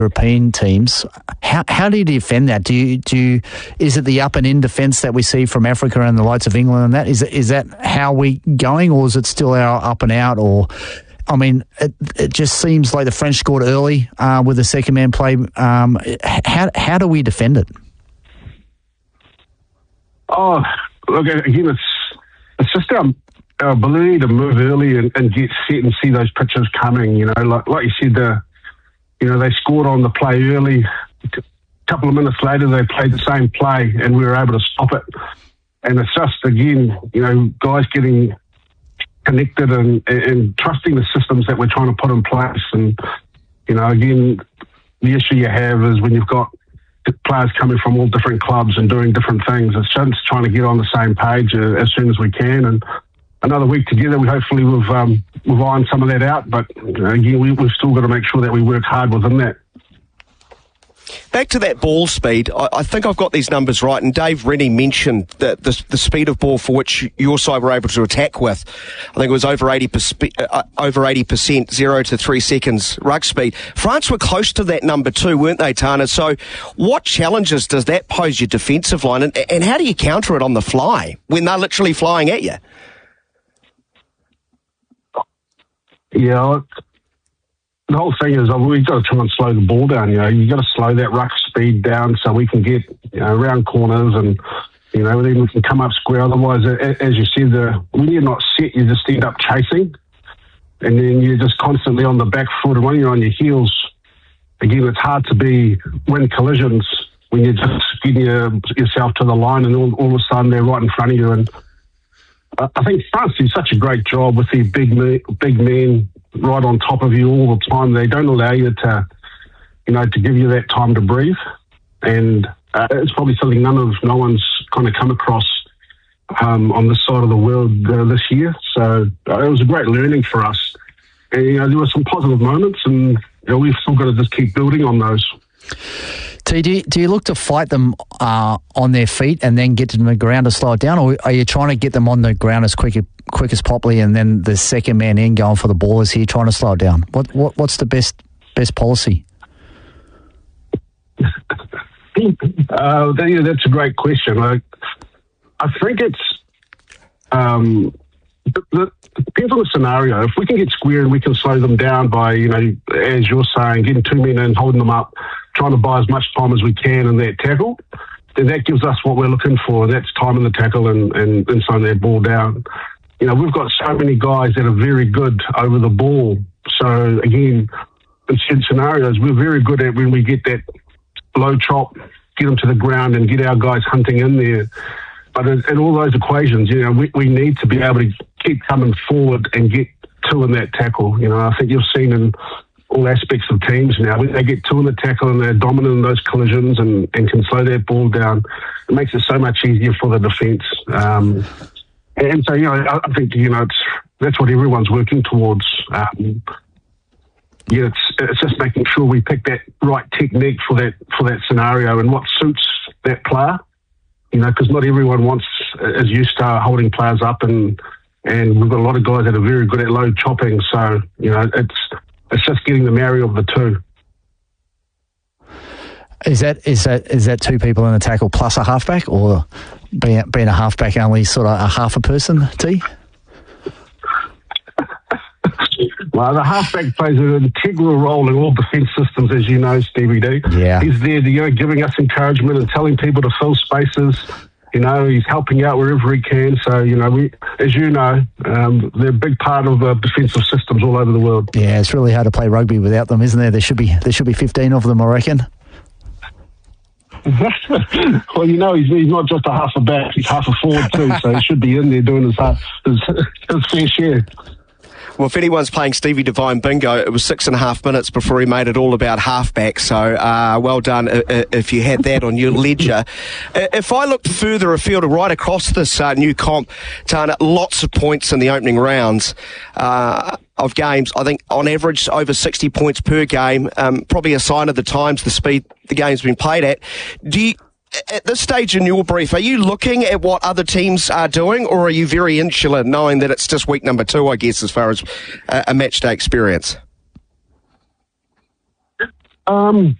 European teams. How do you defend that? Is it the up and in defence that we see from Africa and the likes of England and that? Is that how we going, or is it still our up and out? Or I mean, it just seems like the French scored early with the second man play. How do we defend it? Oh, look, again, it's just our ability to move early and get set and see those pitches coming. You know, like you said, they scored on the play early. A couple of minutes later, they played the same play, and we were able to stop it. And it's just, again, guys getting connected and trusting the systems that we're trying to put in place. And, again, the issue you have is when you've got players coming from all different clubs and doing different things. It's just trying to get on the same page as soon as we can. And another week together, we've ironed some of that out. But, again, we've still got to make sure that we work hard within that. Back to that ball speed, I think I've got these numbers right, and Dave Rennie mentioned that the speed of ball for which your side were able to attack with, I think it was over 80%, 0 to 3 seconds ruck speed. France were close to that number too, weren't they, Tana? So what challenges does that pose your defensive line, and how do you counter it on the fly when they're literally flying at you? Yeah, the whole thing is we've got to try and slow the ball down. You've got to slow that ruck speed down so we can get around corners and then we can come up square. Otherwise, as you said, when you're not set, you just end up chasing, and then you're just constantly on the back foot. And when you're on your heels, again, it's hard to win collisions when you're just getting yourself to the line, and all of a sudden they're right in front of you. And I think France do such a great job with the big men right on top of you all the time. They don't allow you to give you that time to breathe. And it's probably something no one's kind of come across on this side of the world this year. So it was a great learning for us. And, there were some positive moments, and we've still got to just keep building on those. T, do you look to fight them on their feet and then get to the ground to slow it down, or are you trying to get them on the ground as quick as possibly, and then the second man in going for the ball is here trying to slow it down? What's the best policy? That's a great question. I think it's it depends on the scenario. If we can get square and we can slow them down by, as you're saying, getting two men in, holding them up, trying to buy as much time as we can in that tackle, then that gives us what we're looking for. That's time in the tackle and slowing that ball down. We've got so many guys that are very good over the ball. So, again, in certain scenarios, we're very good at when we get that low chop, get them to the ground and get our guys hunting in there. But in all those equations, we need to be able to keep coming forward and get two in that tackle. I think you've seen in all aspects of teams now, when they get two in the tackle and they're dominant in those collisions and can slow that ball down, it makes it so much easier for the defence. And so, I think, that's what everyone's working towards. It's just making sure we pick that right technique for that scenario and what suits that player. Because not everyone is used to holding players up, and we've got a lot of guys that are very good at low chopping. So, it's just getting the marry of the two. Is that two people in the tackle plus a halfback, or being a halfback only sort of a half a person, T? Well, the halfback plays an integral role in all defence systems, as you know, Stevie D. Yeah. He's there giving us encouragement and telling people to fill spaces. He's helping out wherever he can. So, they're a big part of defensive systems all over the world. Yeah, it's really hard to play rugby without them, isn't there? There should be 15 of them, I reckon. Well, he's not just a half a back, he's half a forward too, so he should be in there doing his fair share. Well, if anyone's playing Stevie Devine bingo, it was 6.5 minutes before he made it all about halfback. So well done if you had that on your ledger. If I looked further afield, right across this new comp, Tana, lots of points in the opening rounds of games. I think on average over 60 points per game. Probably a sign of the times, the speed the game's been played at. At this stage in your brief, are you looking at what other teams are doing, or are you very insular, knowing that it's just week number 2, I guess, as far as a match day experience?